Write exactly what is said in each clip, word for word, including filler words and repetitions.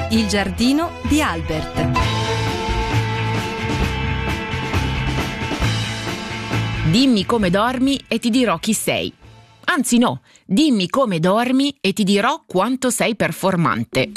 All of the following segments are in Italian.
Il giardino di Albert. Dimmi come dormi e ti dirò chi sei. Anzi no, dimmi come dormi e ti dirò quanto sei performante.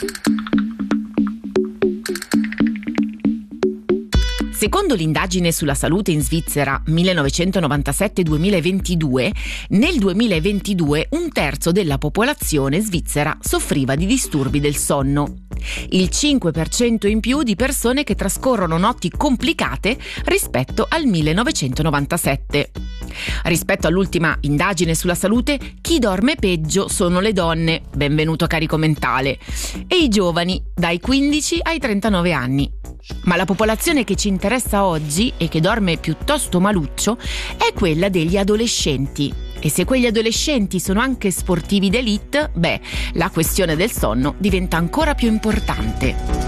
Secondo l'indagine sulla salute in Svizzera millenovecentonovantasette duemilaventidue, nel duemilaventidue un terzo della popolazione svizzera soffriva di disturbi del sonno. Il cinque per cento in più di persone che trascorrono notti complicate rispetto al millenovecentonovantasette. Rispetto all'ultima indagine sulla salute, chi dorme peggio sono le donne, benvenuto carico mentale, e i giovani, dai quindici ai trentanove anni. Ma la popolazione che ci interessa oggi e che dorme piuttosto maluccio è quella degli adolescenti. E se quegli adolescenti sono anche sportivi d'élite, beh, la questione del sonno diventa ancora più importante.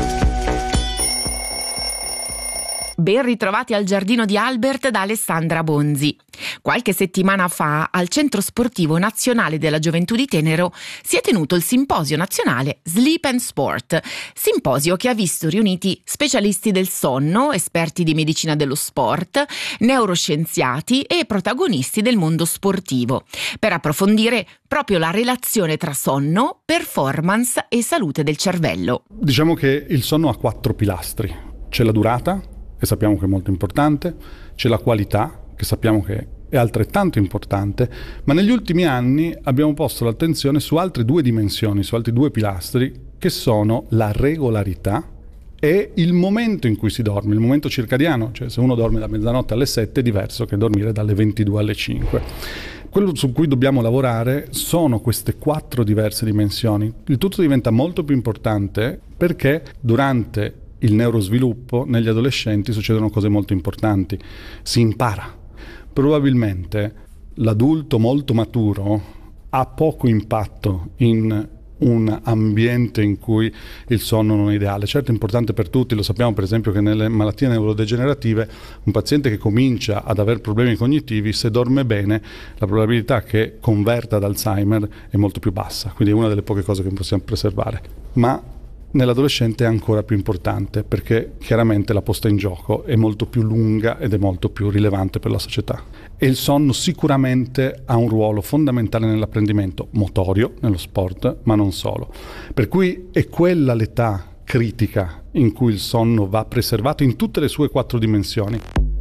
Ben ritrovati al giardino di Albert da Alessandra Bonzi. Qualche settimana fa al Centro Sportivo Nazionale della Gioventù di Tenero si è tenuto il simposio nazionale Sleep and Sport, simposio che ha visto riuniti specialisti del sonno, esperti di medicina dello sport, neuroscienziati e protagonisti del mondo sportivo, per approfondire proprio la relazione tra sonno, performance e salute del cervello. Diciamo che il sonno ha quattro pilastri. C'è la durata, che sappiamo che è molto importante, c'è la qualità, che sappiamo che è altrettanto importante, ma negli ultimi anni abbiamo posto l'attenzione su altre due dimensioni, su altri due pilastri, che sono la regolarità e il momento in cui si dorme, il momento circadiano, cioè se uno dorme da mezzanotte alle sette è diverso che dormire dalle ventidue alle cinque. Quello su cui dobbiamo lavorare sono queste quattro diverse dimensioni. Il tutto diventa molto più importante perché durante il neurosviluppo negli adolescenti succedono cose molto importanti, si impara. Probabilmente l'adulto molto maturo ha poco impatto in un ambiente in cui il sonno non è ideale. Certo è importante per tutti, lo sappiamo per esempio che nelle malattie neurodegenerative un paziente che comincia ad avere problemi cognitivi, se dorme bene la probabilità che converta ad Alzheimer è molto più bassa, quindi è una delle poche cose che possiamo preservare. Ma nell'adolescente è ancora più importante perché chiaramente la posta in gioco è molto più lunga ed è molto più rilevante per la società. E il sonno sicuramente ha un ruolo fondamentale nell'apprendimento motorio, nello sport, ma non solo. Per cui è quella l'età critica in cui il sonno va preservato in tutte le sue quattro dimensioni.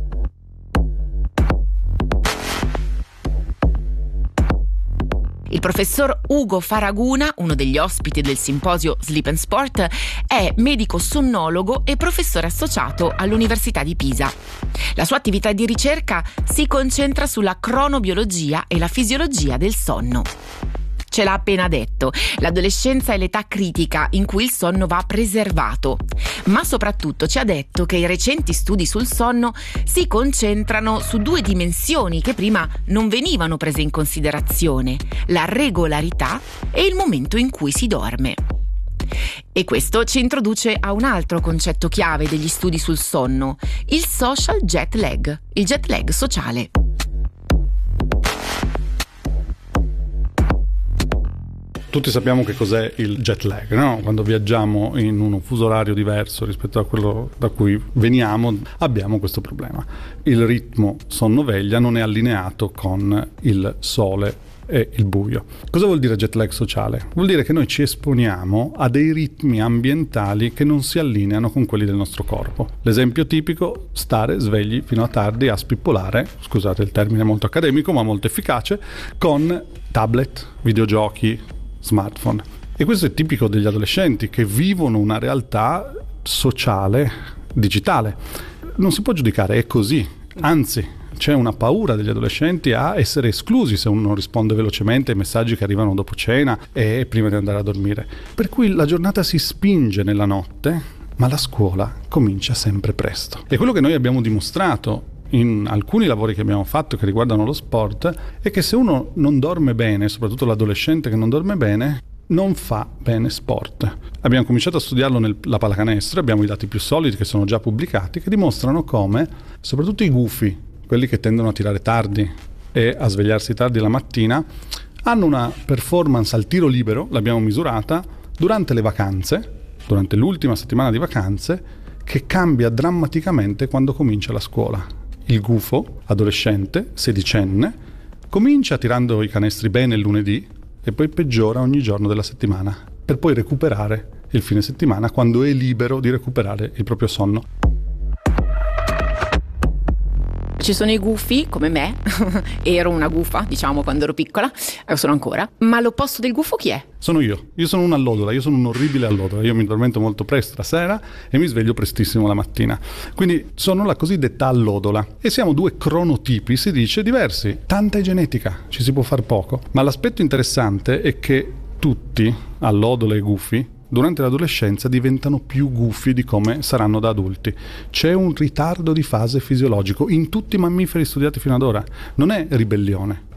Il professor Ugo Faraguna, uno degli ospiti del simposio Sleep and Sport, è medico sonnologo e professore associato all'Università di Pisa. La sua attività di ricerca si concentra sulla cronobiologia e la fisiologia del sonno. Ce l'ha appena detto, l'adolescenza è l'età critica in cui il sonno va preservato, ma soprattutto ci ha detto che i recenti studi sul sonno si concentrano su due dimensioni che prima non venivano prese in considerazione, la regolarità e il momento in cui si dorme. E questo ci introduce a un altro concetto chiave degli studi sul sonno, il social jet lag, il jet lag sociale. Tutti sappiamo che cos'è il jet lag, no? Quando viaggiamo in un fuso orario diverso rispetto a quello da cui veniamo, abbiamo questo problema. Il ritmo sonno-veglia non è allineato con il sole e il buio. Cosa vuol dire jet lag sociale? Vuol dire che noi ci esponiamo a dei ritmi ambientali che non si allineano con quelli del nostro corpo. L'esempio tipico, stare svegli fino a tardi a spippolare, scusate il termine molto accademico ma molto efficace, con tablet, videogiochi, smartphone. E questo è tipico degli adolescenti che vivono una realtà sociale digitale. Non si può giudicare, è così. Anzi, c'è una paura degli adolescenti a essere esclusi se uno non risponde velocemente ai messaggi che arrivano dopo cena e prima di andare a dormire. Per cui la giornata si spinge nella notte, ma la scuola comincia sempre presto. E quello che noi abbiamo dimostrato in alcuni lavori che abbiamo fatto che riguardano lo sport è che se uno non dorme bene, soprattutto l'adolescente che non dorme bene, non fa bene sport. Abbiamo cominciato a studiarlo nella pallacanestro, abbiamo i dati più solidi che sono già pubblicati che dimostrano come soprattutto i gufi, quelli che tendono a tirare tardi e a svegliarsi tardi la mattina, hanno una performance al tiro libero, l'abbiamo misurata, durante le vacanze durante l'ultima settimana di vacanze, che cambia drammaticamente quando comincia la scuola. Il gufo, adolescente, sedicenne, comincia tirando i canestri bene il lunedì e poi peggiora ogni giorno della settimana, per poi recuperare il fine settimana quando è libero di recuperare il proprio sonno. Ci sono i gufi, come me, ero una gufa, diciamo, quando ero piccola, e sono ancora, ma l'opposto del gufo chi è? Sono io, io sono una allodola, io sono un orribile allodola, io mi addormento molto presto la sera e mi sveglio prestissimo la mattina, quindi sono la cosiddetta allodola e siamo due cronotipi, si dice, diversi. Tanta è genetica, ci si può far poco, ma l'aspetto interessante è che tutti, allodola e gufi, durante l'adolescenza diventano più gufi di come saranno da adulti. C'è un ritardo di fase fisiologico in tutti i mammiferi studiati fino ad ora. Non è ribellione,